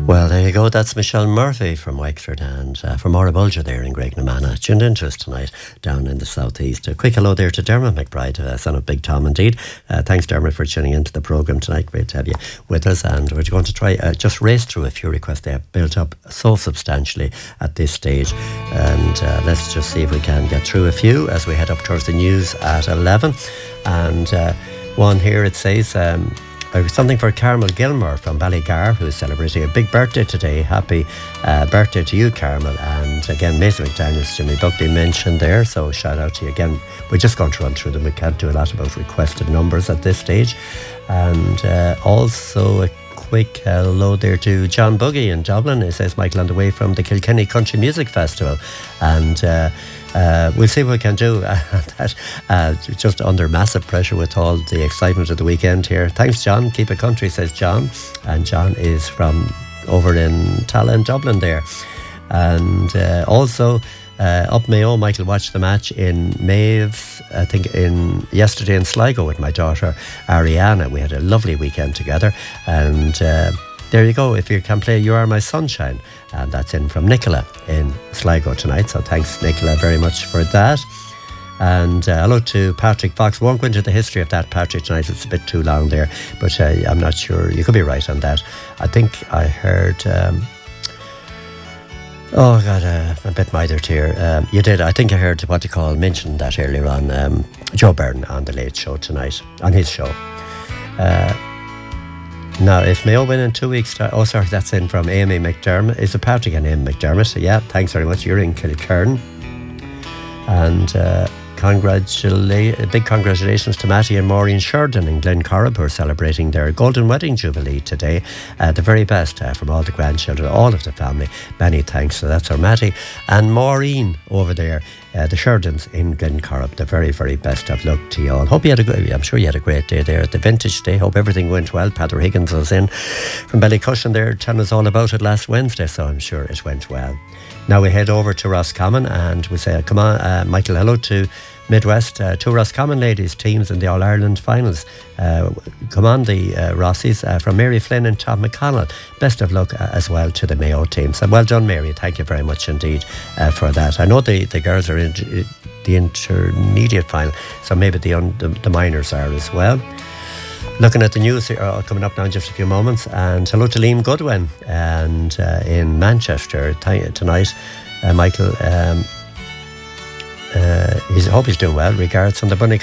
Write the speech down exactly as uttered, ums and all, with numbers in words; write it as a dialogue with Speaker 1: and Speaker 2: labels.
Speaker 1: Well, there you go. That's Michelle Murphy from Wexford, and uh, from Maura Bulger there in Graignamanagh. Tuned into us tonight down in the southeast. A quick hello there to Dermot McBride, uh, son of Big Tom indeed. Uh, thanks, Dermot, for tuning into the programme tonight. Great to have you with us. And we're going to try uh, just race through a few requests they have built up so substantially at this stage. And uh, let's just see if we can get through a few as we head up towards the news at eleven. And uh, one here, it says... Um, Uh, something for Carmel Gilmore from Ballygar, who's celebrating a big birthday today. Happy uh, birthday to you, Carmel. And again, Mason McDaniels, Jimmy Buckley mentioned there, so shout out to you again. We're just going to run through them. We can't do a lot about requested numbers at this stage. And uh, also a quick hello there to John Buggy in Dublin. It says, Michael, on the way from the Kilkenny Country Music Festival. And uh, uh, we'll see what we can do. that, uh, just under massive pressure with all the excitement of the weekend here. Thanks, John. Keep it country, says John. And John is from over in Tala in Dublin there. And uh, also... Uh, up Mayo, Michael watched the match in Maves, I think in yesterday in Sligo with my daughter Ariana. We had a lovely weekend together, and uh, there you go. If you can play You Are My Sunshine, and that's in from Nicola in Sligo tonight, so thanks Nicola very much for that. And uh, hello to Patrick Fox. Won't go into the history of that, Patrick, tonight. It's a bit too long there, but uh, I'm not sure. You could be right on that. I think I heard um, Oh, God, uh, a bit mithered here. Um, you did, I think I heard what you call, mentioned that earlier on, um, Joe Byrne on the Late Show tonight, on his show. Uh, now, if Mayo win in two weeks, oh, sorry, that's in from Amy McDermott. Is it Patrick and Amy McDermott? Yeah, thanks very much. You're in Kilkern. And uh, congratula- big congratulations to Matty and Maureen Sheridan in Glencorrib, who are celebrating their Golden Wedding Jubilee today. Uh, the very best uh, from all the grandchildren, all of the family. Many thanks. So that's our Matty. And Maureen over there, uh, the Sheridans in Glencorrib. The very, very best of luck to you all. Hope you had a good, I'm sure you had a great day there at the Vintage Day. Hope everything went well. Padder Higgins was in from Ballycushion there telling us all about it last Wednesday, so I'm sure it went well. Now we head over to Roscommon and we say, come on, uh, Michael, hello to Midwest, uh, two Roscommon ladies teams in the All-Ireland finals. Uh, come on, the uh, Rossies, uh, from Mary Flynn and Tom McConnell. Best of luck uh, as well to the Mayo teams. And well done, Mary. Thank you very much indeed uh, for that. I know the, the girls are in the intermediate final, so maybe the, un, the, the minors are as well. Looking at the news here, uh, coming up now in just a few moments. And hello to Liam Goodwin and uh, in Manchester th- tonight. Uh, Michael... Um, Uh, he's, I hope he's doing well. Regards from the Bunny